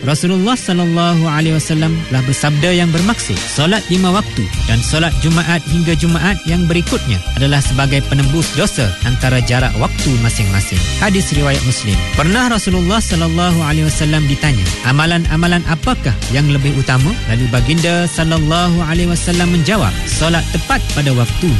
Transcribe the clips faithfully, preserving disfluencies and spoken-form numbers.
Rasulullah sallallahu alaihi wasallam telah bersabda yang bermaksud solat lima waktu dan solat Jumaat hingga Jumaat yang berikutnya adalah sebagai penembus dosa antara jarak waktu masing-masing. Hadis riwayat Muslim. Pernah Rasulullah sallallahu alaihi wasallam ditanya, amalan-amalan apakah yang lebih utama? Lalu baginda sallallahu alaihi wasallam menjawab, solat tepat pada waktunya.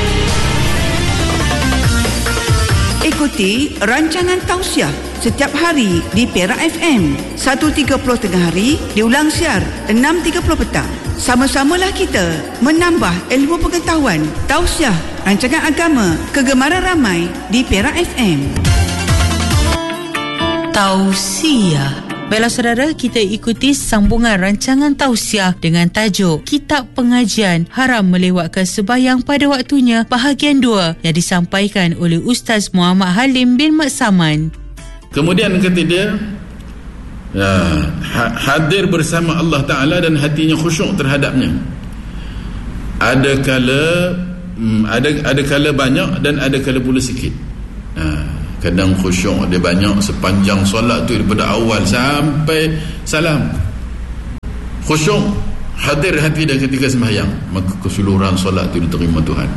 Ikuti rancangan tausiah setiap hari di Perak F M satu tiga puluh tengah hari, diulang siar enam tiga puluh petang. Sama-samalah kita menambah ilmu pengetahuan. Tausiah rancangan agama kegemaran ramai di Perak F M. Tausiah. Baiklah saudara, kita ikuti sambungan rancangan tausiah dengan tajuk Kitab Pengajian Haram Melewatkan Sembahyang pada Waktunya bahagian dua yang disampaikan oleh Ustaz Muhammad Halim bin Mat Saman. Kemudian kata dia, ya, hadir bersama Allah Ta'ala dan hatinya khusyuk terhadapnya. Ada kala ada ada kala banyak dan ada kala pula sikit. Ha, kadang khusyuk dia banyak sepanjang solat tu, daripada awal sampai salam khusyuk, hadir hati dan ketika sembahyang, maka keseluruhan solat tu diterima Tuhan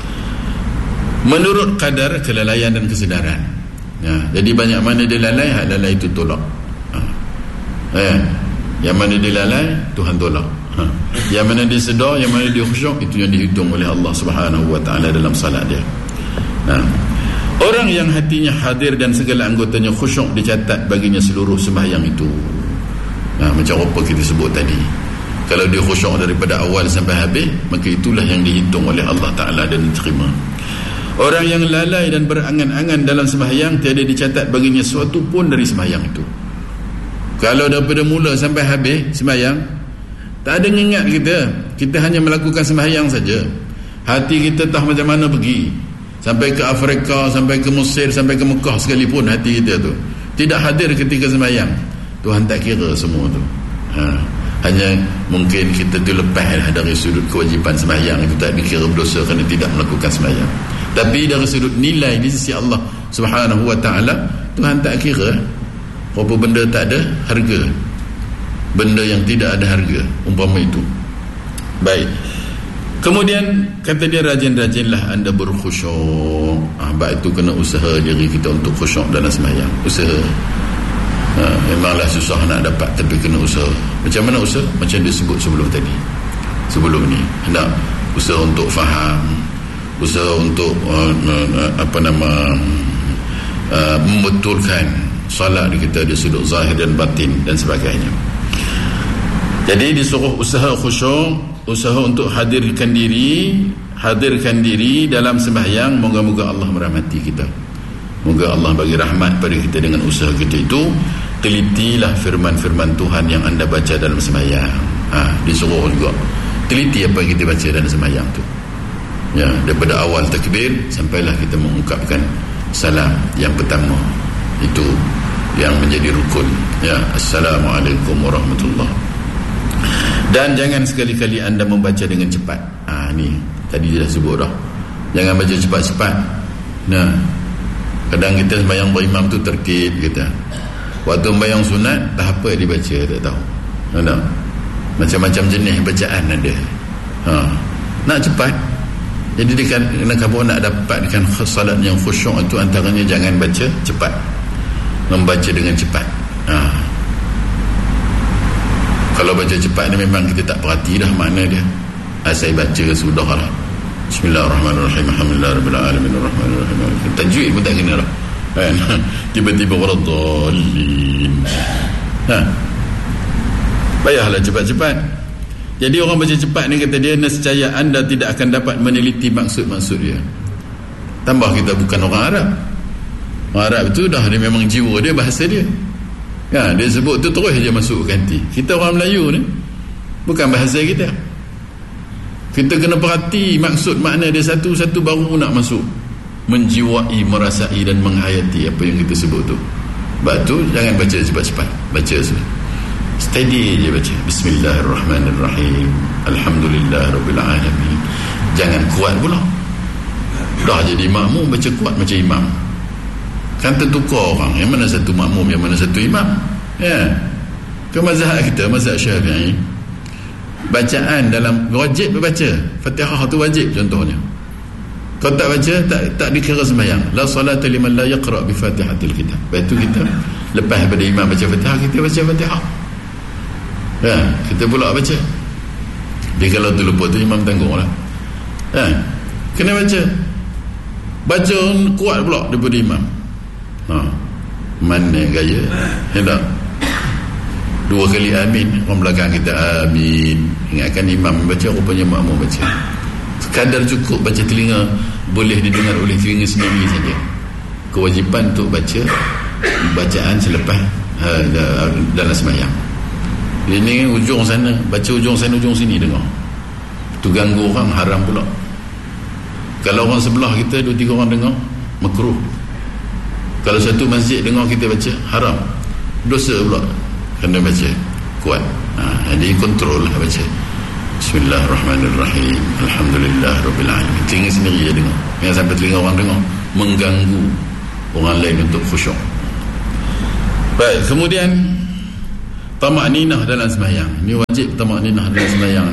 menurut kadar kelalaian dan kesedaran. Ya, jadi banyak mana dia lalai, hak lalai itu tolak. Ha. Eh, yang mana dia lalai, Tuhan tolak. Ha. Yang mana dia sedar, yang mana dia khusyuk, itu yang dihitung oleh Allah Subhanahu Wa Taala dalam salat dia. Ha. Orang yang hatinya hadir dan segala anggotanya khusyuk dicatat baginya seluruh sembahyang itu. Nah, macam apa kita sebut tadi. Kalau dia khusyuk daripada awal sampai habis, maka itulah yang dihitung oleh Allah Ta'ala dan diterima. Orang yang lalai dan berangan-angan dalam sembahyang, tiada dicatat baginya sesuatu pun dari sembahyang itu. Kalau daripada mula sampai habis sembahyang, tak ada ingat kita. Kita hanya melakukan sembahyang saja. Hati kita tak macam mana pergi. Sampai ke Afrika, sampai ke Mesir, sampai ke Mekah sekalipun, hati kita tu tidak hadir ketika sembahyang. Tuhan tak kira semua tu. Ha. Hanya mungkin kita tu lepas dari sudut kewajipan sembahyang itu, tak dikira berdosa kerana tidak melakukan sembahyang. Tapi dari sudut nilai di sisi Allah Subhanahu Wa Taala, Tuhan tak kira. Apa benda tak ada harga, benda yang tidak ada harga, umpama itu. Baik. Kemudian kata dia, rajin-rajinlah anda berkhusyuk. Ah, baik itu kena usaha diri kita untuk khusyuk dalam sembahyang. Usaha. Ha, memanglah susah nak dapat, tapi kena usaha. Macam mana usaha? Macam dia sebut sebelum tadi. Sebelum ni, hendak usaha untuk faham, usaha untuk uh, uh, apa nama uh, membetulkan solat kita di sudut zahir dan batin dan sebagainya. Jadi disuruh usaha khusyuk, usaha untuk hadirkan diri, hadirkan diri dalam sembahyang. Moga-moga Allah merahmati kita. Moga Allah bagi rahmat pada kita dengan usaha kita itu. Telitilah firman-firman Tuhan yang anda baca dalam sembahyang. Ha, disuruh juga teliti apa yang kita baca dalam sembahyang tu. Ya, daripada awal takbir sampailah kita mengungkapkan salam yang pertama. Itu yang menjadi rukun. Ya, Assalamualaikum warahmatullahi. Dan jangan sekali-kali anda membaca dengan cepat. Ah, ni tadi dia dah sebut dah. Jangan baca cepat-cepat. Nah, kadang kita sembahyang berimam tu tertib kita. Waktu sembahyang sunat, tak apa dibaca, tak tahu. Ada macam-macam jenis bacaan ada. Ha, nak cepat. Jadi dia kan, kalau nak dapatkan salat yang khusyuk itu, antaranya jangan baca cepat. Membaca dengan cepat. Ha. Kalau baca cepat ni memang kita tak perhati dah makna dia. Ah, saya baca sudah lah. Bismillahirrahmanirrahim. Alhamdulillahirabbil alamin arrahmanirrahim. Tajwid pun tak kena dah. Kan? Tiba-tiba waradhdallin. Ha. Payahlah cepat-cepat. Jadi orang baca cepat ni kata dia, nescaya anda tidak akan dapat meneliti maksud-maksud dia. Tambah kita bukan orang Arab. Orang Arab tu dah dia memang jiwa dia, bahasa dia. Ya, dia sebut tu terus dia masuk ke hati. Kita orang Melayu ni bukan bahasa kita. Kita kena perhati maksud, makna dia satu-satu baru nak masuk, menjiwai, merasai dan menghayati apa yang kita sebut tu. Sebab tu jangan baca cepat-cepat. Baca steady je baca. Bismillahirrahmanirrahim. Alhamdulillahirabbil alamin. Jangan kuat pula. Dah jadi makmum baca kuat macam imam. Kan tertukar orang, yang mana satu makmum, yang mana satu imam. Ya. ke mazhab kita, mazhab Syafi'i, bacaan dalam wajib baca Fatihah tu wajib contohnya. Kalau tak baca tak tak dikira sembahyang. La salata liman la yaqra bi Fatihatil kitab. Lepas tu kita lepas daripada imam baca Fatihah, kita baca Fatihah. Ya, kita pula baca. Dia kalau tu lupa tu imam tanggunglah. Ha, kena baca. Baca kuat pula daripada imam. Ha. Mana gaya? Ya tak? Dua kali amin, orang belakang kita amin. Ingatkan imam baca, rupanya makmum baca. Sekadar cukup baca telinga, boleh didengar oleh telinga sendiri saja. Kewajipan untuk baca bacaan selepas uh, dalam sembahyang. Ini ujung sana, baca ujung sana ujung sini dengar. Tu ganggu orang, haram pula. Kalau orang sebelah kita dua tiga orang dengar, makruh. Kalau satu masjid dengar kita baca, haram. Dosa pula kena baca kuat. Ha, jadi kontrol lah baca. Bismillahirrahmanirrahim. Alhamdulillah Rabbil Alamin. Telinga sendiri je dengar. Yang sampai telinga orang dengar, mengganggu orang lain untuk khusyuk. Baik, kemudian tamak-ninah dalam sembahyang. Ini wajib tamak-ninah dalam sembahyang.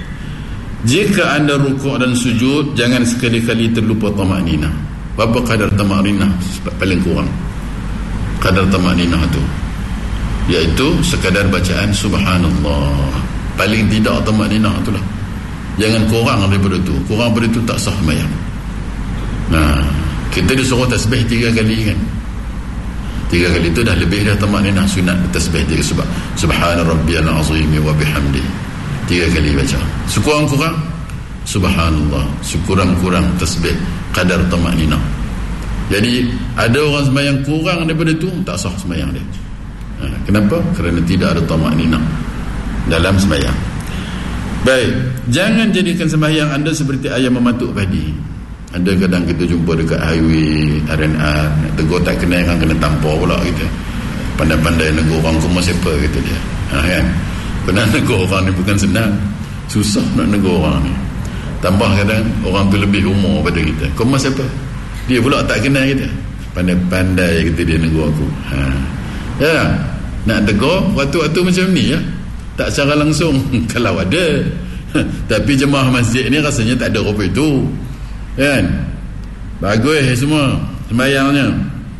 Jika anda rukuk dan sujud, jangan sekali-kali terlupa tamak-ninah. Berapa kadar tamak-ninah paling kurang? Kadar tamak-ninah tu iaitu sekadar bacaan subhanallah. Paling tidak tamak-ninah itulah. Jangan kurang daripada tu. Kurang daripada tu tak sah sembahyang. Nah, kita disuruh tasbih tiga kali kan. Tiga kali itu dah lebih dah tamak-ninah. Sunat tasbih tiga sebab subhana rabbiyal azim wa bihamdi. Tiga kali baca. Sekurang-kurang subhanallah. Sekurang-kurang tasbih kadar tamak-ninah. Jadi ada orang sembahyang kurang daripada tu, tak sah sembahyang dia. Ha, kenapa? Kerana tidak ada tamak-ninah dalam sembahyang. Baik, jangan jadikan sembahyang anda seperti ayam mematuk padi. Ada kadang kita jumpa dekat highway R and R, nak tegur tak kenal kan, kena tampar pula kita. Pandai-pandai negur orang kuma siapa kata dia. Ha, kan? Pernah negur orang ni bukan senang. Susah nak negur orang ni. Tambah kadang orang tu lebih umur pada kita. Kuma siapa? Dia pula tak kenal kita. Pandai-pandai kata dia negur aku. Ha. Ya, nak tegur waktu-waktu macam ni ya. Tak secara langsung. Kalau ada. Tapi jemaah masjid ni rasanya tak ada rupa itu. Kan? Bagus semua sembahyangnya.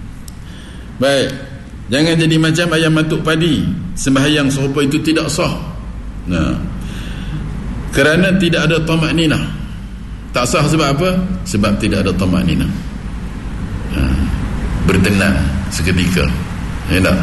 Baik. Jangan jadi macam ayam matuk padi. Sembahyang serupa itu tidak sah. Nah. Kerana tidak ada tamak-ninah. Tak sah sebab apa? Sebab tidak ada tamak-ninah. Ha. Bertenang seketika. Ya tak?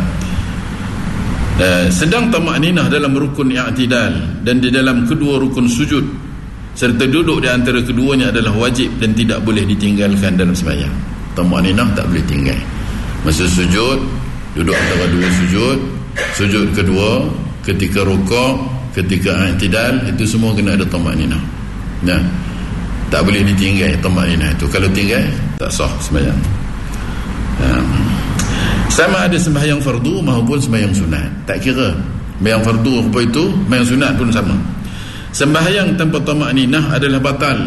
Uh, sedang tamak-ninah dalam rukun i'tidal dan di dalam kedua rukun sujud serta duduk di antara keduanya adalah wajib dan tidak boleh ditinggalkan dalam sembahyang. Tamak-ninah tak boleh tinggal. Masa sujud, duduk antara dua sujud, sujud kedua, ketika rukuk, ketika i'tidal, itu semua kena ada tamak-ninah. Nah, tak boleh ditinggal tamak-ninah itu. Kalau tinggal, tak sah sembahyang. Um, Sama ada sembahyang fardu maupun sembahyang sunat. Tak kira sembahyang fardu apa itu, sembahyang sunat pun sama. Sembahyang tanpa tamak-ninah adalah batal.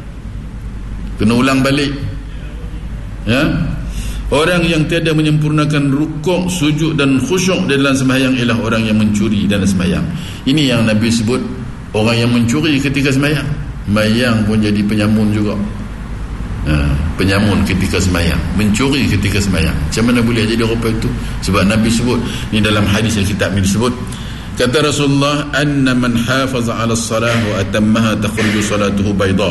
Kena ulang balik. Ya. Orang yang tiada menyempurnakan rukuk, sujud dan khusyuk dalam sembahyang ialah orang yang mencuri dalam sembahyang. Ini yang Nabi sebut orang yang mencuri ketika sembahyang. Sembahyang pun jadi penyamun juga. Ha, penyamun ketika sembahyang, mencuri ketika sembahyang. Macam mana boleh jadi rupa itu? Sebab Nabi sebut ni dalam hadis yang kitab ni disebut, kata Rasulullah, anna man hafaza ala salah wa atammaha takhruju salatuhu bayda.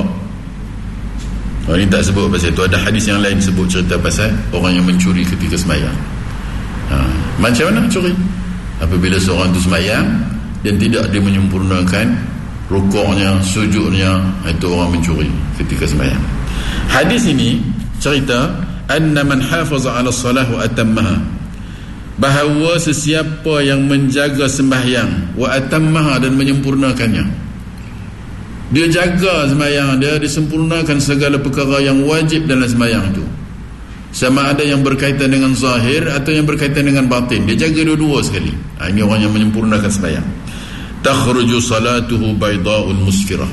Oh, ini tak sebut pasal itu. Ada hadis yang lain sebut cerita pasal orang yang mencuri ketika sembahyang. Ha, macam mana curi? Apabila seorang itu sembahyang dan tidak dia menyempurnakan rukuknya, sujudnya, itu orang mencuri ketika sembahyang. Hadis ini cerita anna man hafaza ala salah wa atammaha, bahawa sesiapa yang menjaga sembahyang wa atammaha dan menyempurnakannya, dia jaga sembahyang dia, disempurnakan segala perkara yang wajib dalam sembahyang itu, sama ada yang berkaitan dengan zahir atau yang berkaitan dengan batin, dia jaga dua-dua sekali. Ha, ini orang yang menyempurnakan sembahyang. Takhruju salatuhu bayda'un musfirah.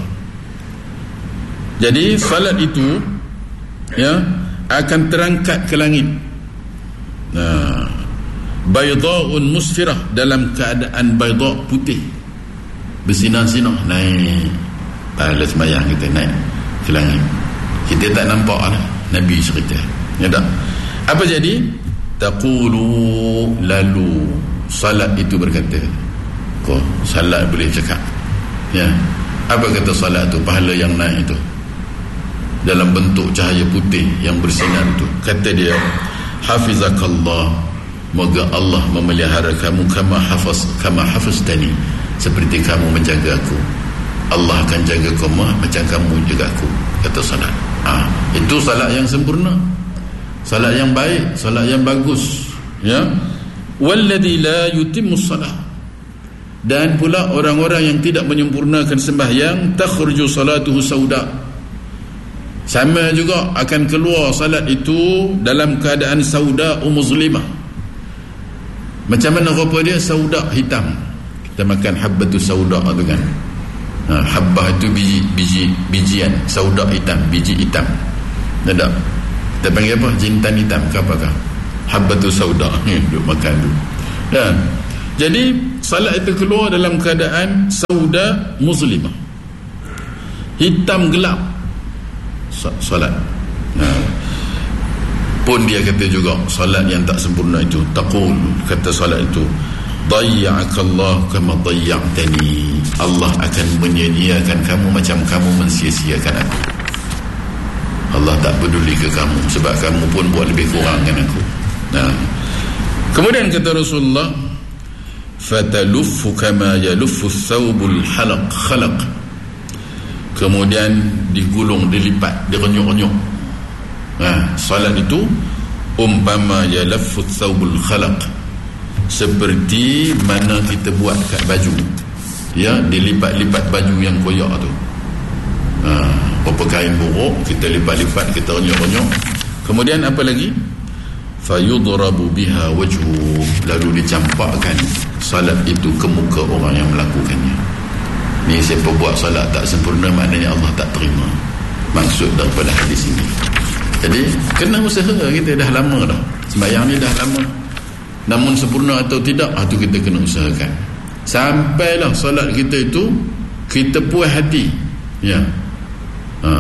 Jadi salat itu ya akan terangkat ke langit. Nah, bayda'un musfirah, dalam keadaan bayda' putih, bersinar-sinar, naik pahala sembahyang kita, naik ke langit. Kita tak nampak lah, Nabi cerita, ya tak? Apa jadi? Taqulu, lalu salat itu berkata, kau salat boleh cakap, ya, apa kata salat tu? Pahala yang naik itu dalam bentuk cahaya putih yang bersinar itu, kata dia, hafizakallah, moga Allah memelihara kamu, kama hafaz kama hafaztani, seperti kamu menjaga aku, Allah akan jaga kamu macam kamu jaga aku, kata salat. Ah, itu salat yang sempurna, salat yang baik, salat yang bagus, ya. Walladzi la yutimmu salat, dan pula orang-orang yang tidak menyempurnakan sembahyang, takhruju salatuhu sauda, sama juga akan keluar salat itu dalam keadaan sauda muzlimah. Macam mana rupa dia? Sauda, hitam. Kita makan habbatus sauda tu kan, ha, habbah itu biji biji bijian, sauda hitam, biji hitam, ada. Kita panggil apa? Jintan hitam ke apakah? Habbatus sauda, duk makan tu, ya. Jadi salat itu keluar dalam keadaan sauda muzlimah, hitam gelap salat. Nah, pun dia kata juga salat yang tak sempurna itu, taqul, kata salat itu, dayya'akallah kama dayya'tani, Allah akan menyia-nyiakan kamu macam kamu mensia-siakan aku. Allah tak peduli ke kamu sebab kamu pun buat lebih kurang kan aku. Nah, kemudian kata Rasulullah, fataluffu kama yaluffu thawbul halaq khalaq, kemudian digulung, dilipat, direnyuk-renyuk. Nah, salat itu umpama yalaffu thawbul khalaq, seperti mana kita buat kat baju, ya, dilipat-lipat baju yang koyak tu. Nah, apa kain buruk kita lipat-lipat, kita renyuk-renyuk. Kemudian apa lagi? Fayudrabu biha wajhu, lalu dicampakkan salat itu ke muka orang yang melakukannya. Ni siapa buat salat tak sempurna, maknanya Allah tak terima. Maksud daripada hadis ini. Jadi kena usaha, kita dah lama dah sembahyang ni, dah lama. Namun sempurna atau tidak, itu kita kena usahakan. Sampailah salat kita itu kita puas hati, ya. Ha.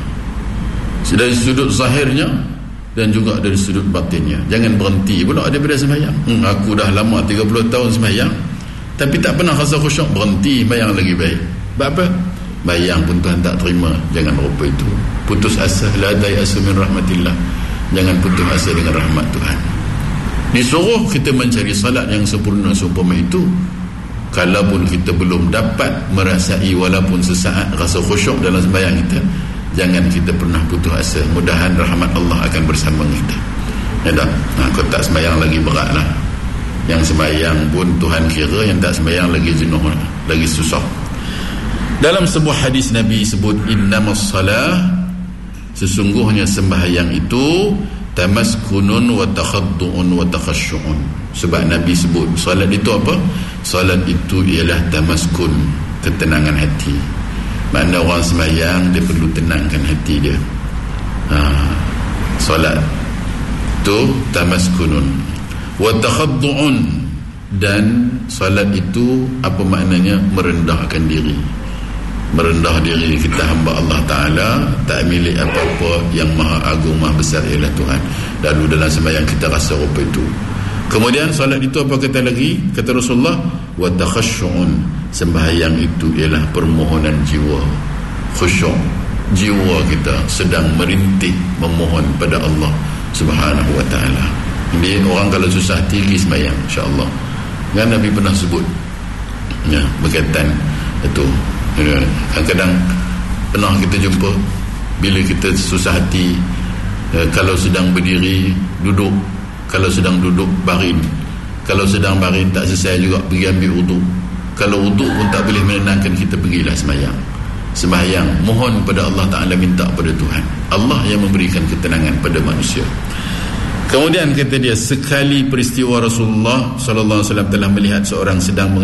Dari sudut zahirnya dan juga dari sudut batinnya. Jangan berhenti pula daripada sembahyang. Hmm, aku dah lama tiga puluh tahun sembahyang tapi tak pernah rasa khusyuk, berhenti sembahyang lagi baik. Sebab apa? Bayang pun Tuhan tak terima. Jangan rupa itu. Putus asa, la dayasu min rahmatillah. Jangan putus asa dengan rahmat Tuhan. Disuruh kita mencari salat yang sempurna seumpama itu. Kalaupun kita belum dapat merasai walaupun sesaat rasa khusyuk dalam sembahyang kita, jangan kita pernah putus asa. Mudahan rahmat Allah akan bersama kita. Ya tak? Nah, kalau tak sembahyang lagi berat lah. Yang sembahyang pun Tuhan kira, yang tak sembahyang lagi jenuh, lagi susah. Dalam sebuah hadis Nabi sebut, innamas salah, sesungguhnya sembahyang itu tamaskunun wa takhaddu'un wa takhasyu'un. Sebab Nabi sebut salat itu apa? Salat itu ialah tamaskun, ketenangan hati. Makna orang sembahyang dia perlu tenangkan hati dia. Ha, salat itu tamaskunun wa takhaddu'un, dan salat itu apa maknanya? Merendahkan diri. Merendah diri kita, hamba Allah Ta'ala, tak milik apa-apa, yang maha agung, maha besar ialah Tuhan. Lalu dalam sembahyang kita rasa rupa itu. Kemudian salat itu apa kata lagi? Kata Rasulullah, wa takhasyu'un, sembahyang itu ialah permohonan jiwa, khusyuk. Jiwa kita sedang merintih memohon pada Allah Subhanahu wa Ta'ala. Jadi orang kalau susah hati pergi sembahyang, insya-Allah. Kan Nabi pernah sebut, ya, berkaitan itu. Kadang-kadang pernah kita jumpa, bila kita susah hati, eh, kalau sedang berdiri, duduk, kalau sedang duduk baring, kalau sedang baring tak selesai juga pergi ambil wuduk, kalau wuduk pun tak boleh menenangkan kita, pergilah sembahyang. Sembahyang, mohon pada Allah Ta'ala, minta pada Tuhan. Allah yang memberikan ketenangan pada manusia. Kemudian kata dia, sekali peristiwa Rasulullah sallallahu alaihi wasallam telah melihat seorang sedang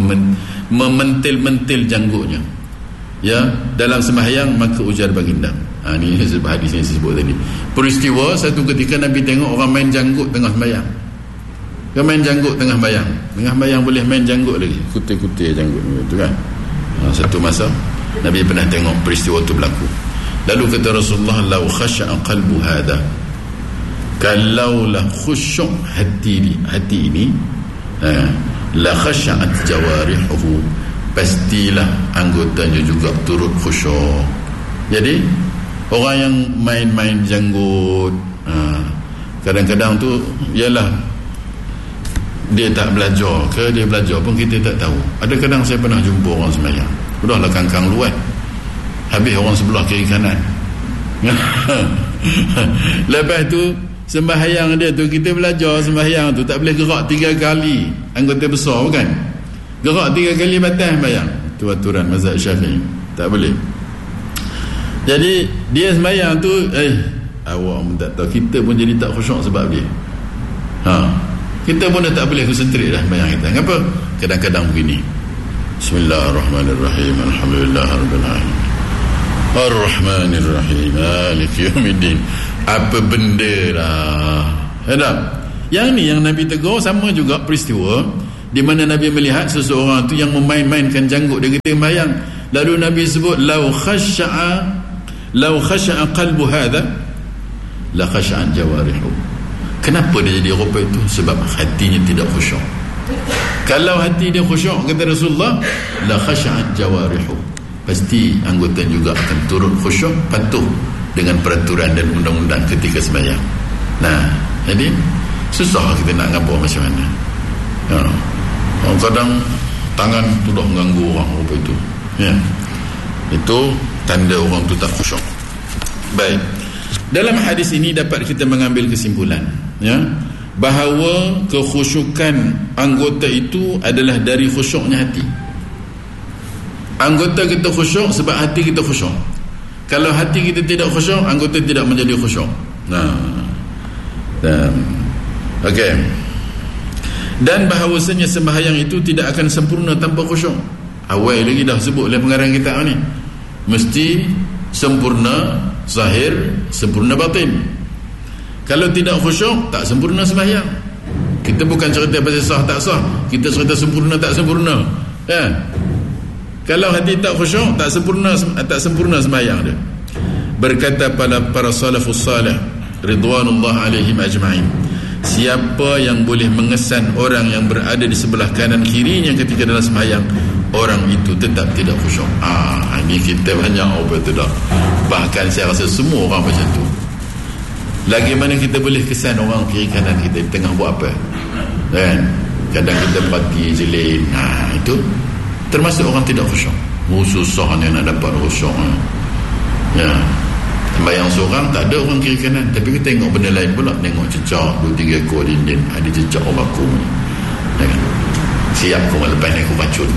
mementil-mentil janggutnya, ya, dalam sembahyang, maka ujar baginda. Ha, ni sebab hadis yang saya sebut tadi. Peristiwa satu ketika Nabi tengok orang main janggut tengah sembahyang. Kau main janggut tengah bayang. Tengah bayang boleh main janggut lagi. Kutir-kutir janggut tu kan. Ha, satu masa Nabi pernah tengok peristiwa itu berlaku. Lalu kata Rasulullah, lau khasha'a qalbu hadha, kalaulah khusyuk hati ini, hati ini ha, la khasha'at jawarihuhu, pastilah anggotanya juga turut khusyuk. Jadi orang yang main-main janggut, ha, kadang-kadang tu ialah dia tak belajar ke dia belajar pun kita tak tahu. Ada kadang saya pernah jumpa orang sembahyang, udahlah kangkang luat, habis orang sebelah kiri kanan. Lepas tu sembahyang dia tu, kita belajar sembahyang tu tak boleh gerak tiga kali anggota besar, bukan? Gerak tiga kali batas sembahyang. Itu aturan mazhab Syafi'i, tak boleh. Jadi dia sembahyang tu, eh awak pun tak tahu, kita pun jadi tak khusyuk sebab dia. Ha, kita pun dah tak boleh konsentrate dah sembahyang kita. Kenapa? Kadang-kadang begini. Bismillahirrahmanirrahim. Alhamdulillahirabbil alamin. Ar-Rahmanir-Rahim. Maliki yaumiddin. Apa benda lah. Ada. Yang ni yang Nabi tegur sama juga peristiwa di mana Nabi melihat seseorang tu yang memain-mainkan janggut dia kita sembahyang. Lalu Nabi sebut lau khasha'a lau khasha'a qalbu hadha la khasha'an jawarihu. Kenapa dia jadi rupa itu? Sebab hatinya tidak khusyuk. Kalau hati dia khusyuk, kata Rasulullah, la khasha'at jawarihu, pasti anggota juga akan turut khusyuk, patuh dengan peraturan dan undang-undang ketika sembahyang. Nah, jadi susah kita nak ngapa macam mana. Ya. Kadang tangan tu dah mengganggu orang rupa itu. Ya. Itu tanda orang tu tak khusyuk. Baik. Dalam hadis ini dapat kita mengambil kesimpulan, ya, bahawa kekhusyukan anggota itu adalah dari khusyuknya hati. Anggota kita khusyuk sebab hati kita khusyuk. Kalau hati kita tidak khusyuk, anggota tidak menjadi khusyuk. Nah, dan okey. Dan bahawasanya sembahyang itu tidak akan sempurna tanpa khusyuk. Awal lagi dah sebut oleh pengarang kitab ni, mesti sempurna zahir, sempurna batin. Kalau tidak khusyuk, tak sempurna sembahyang. Kita bukan cerita pasal sah tak sah, kita cerita sempurna tak sempurna, ya. Kalau hati tak khusyuk, tak sempurna tak sempurna sembahyang dia. Berkata pada para salafus salih ridwanullah alaihim ajma'in, siapa yang boleh mengesan orang yang berada di sebelah kanan kirinya ketika dalam sembahyang, orang itu tetap tidak khusyuk. Ah, ini kita banyak apa tu dah. Bahkan saya rasa semua orang macam tu. Lagi mana kita boleh kesan orang kiri kanan kita di tengah buat apa, kan? Kadang kita perhati jelin. Nah, itu termasuk orang tidak khusyuk. Oh, susahnya nak dapat khusyuk. Ya, sembahyang seorang tak ada orang kiri kanan, tapi kita tengok benda lain pula. Tengok cecak dua tiga ekor dinding, ada cecak orang bakung, kan? Siap kau lepas ni aku bacun.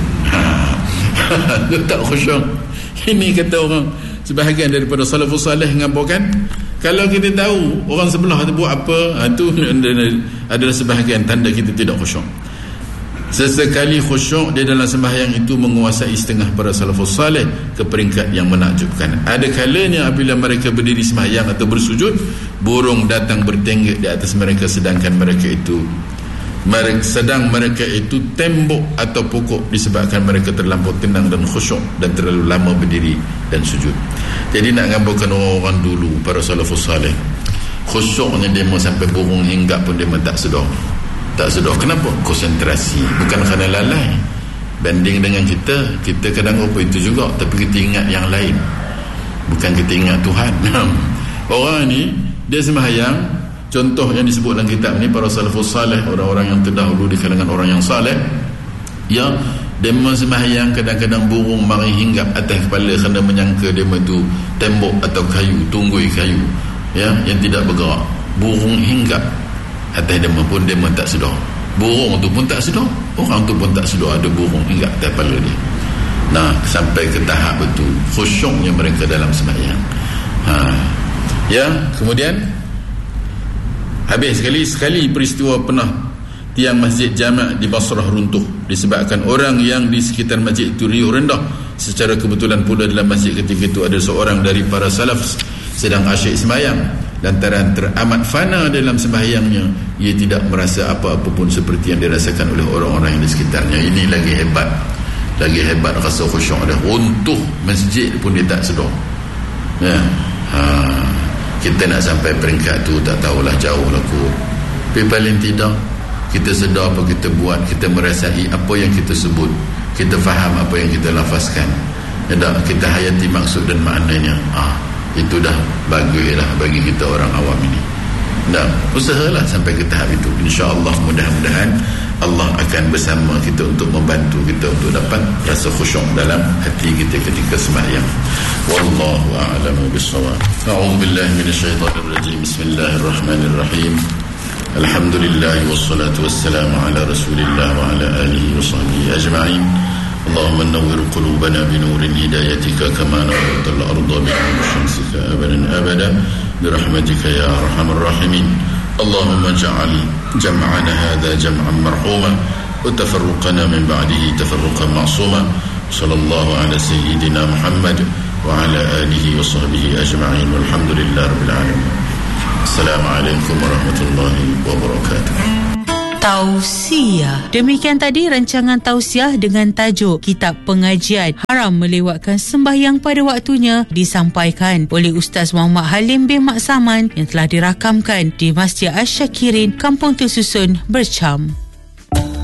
Dia tak khusyuk. Ini kata orang sebahagian daripada salafus salih mengabarkan, kalau kita tahu orang sebelah tu buat apa, itu adalah sebahagian tanda kita tidak khusyuk. Sesekali khusyuk dia dalam sembahyang itu menguasai setengah para salafus salih ke peringkat yang menakjubkan. Ada kalanya apabila mereka berdiri sembahyang atau bersujud, burung datang bertenggek di atas mereka sedangkan mereka itu mereka, sedang mereka itu tembok atau pokok, disebabkan mereka terlampau tenang dan khusyuk dan terlalu lama berdiri dan sujud. Jadi nak gambarkan orang-orang dulu, para salafus salih, khusyuknya dia mau sampai burung hinggap pun dia tak sedar. Tak sedar. Kenapa? Konsentrasi, bukan kerana lalai. Banding dengan kita, kita kadang apa itu juga, tapi kita ingat yang lain, bukan kita ingat Tuhan. Orang ni dia sembahyang. Contoh yang disebut dalam kitab ni, para salafus salih, orang-orang yang terdahulu di kalangan orang yang salih, yang dia sembahyang kadang-kadang burung mari hinggap atas kepala kerana menyangka dia itu tembok atau kayu, tunggui kayu, ya, yang tidak bergerak. Burung hinggap atas dia pun dia tak sedar. Burung tu pun tak sedar, orang tu pun tak sedar ada burung hinggap atas kepala dia. Nah, sampai ke tahap itu khusyuknya mereka dalam sembahyang. Ha. Ya, kemudian habis sekali sekali peristiwa pernah tiang masjid Jama' di Basrah runtuh disebabkan orang yang di sekitar masjid itu riuh rendah. Secara kebetulan pula dalam masjid ketika itu ada seorang dari para salaf sedang asyik sembahyang. lantaran teramat fana dalam sembahyangnya, ia tidak merasa apa-apa pun seperti yang dirasakan oleh orang-orang yang di sekitarnya. Ini lagi hebat, lagi hebat rasa khusyuk dia. Runtuh masjid pun dia tak sedar. Ya. Ha, kita nak sampai peringkat tu tak tahulah, jauh lah kot. Tapi paling tidak kita sedar apa kita buat, kita merasai apa yang kita sebut, kita faham apa yang kita lafazkan, dan kita hayati maksud dan maknanya. Ah, itu dah bagilah bagi kita orang awam ini. Dan usahalah sampai ke tahap itu. InsyaAllah, mudah-mudahan Allah akan bersama kita untuk membantu kita untuk dapat rasa khusyuk dalam hati kita ketika sembahyang. Wallahu a'lamu bissawab. A'udzu billahi minasyaitonir rajim. Bismillahirrahmanirrahim. Alhamdulillah wassalatu wassalamu ala Rasulillah wa ala alihi wa sahbihi ajma'in. اللهم نور قلوبنا بنور هدايتك كما نورت الأرض بنور شمسك أبدا أبدا برحمتك يا أرحم الراحمين. اللهم اجعل جمعنا هذا جمعا مرحوما وتفرقنا من بعده تفرقا معصوما. صلى الله على سيدنا محمد وعلى آله وصحبه أجمعين والحمد لله رب العالمين. السلام عليكم ورحمة الله وبركاته. Tausiah. Demikian tadi rancangan tausiah dengan tajuk Kitab Pengajian Haram Melewatkan Sembahyang Pada Waktunya disampaikan oleh Ustaz Muhammad Halim bin Mak Saman yang telah dirakamkan di Masjid Asy-Syakirin, Kampung Tersusun, Bercam.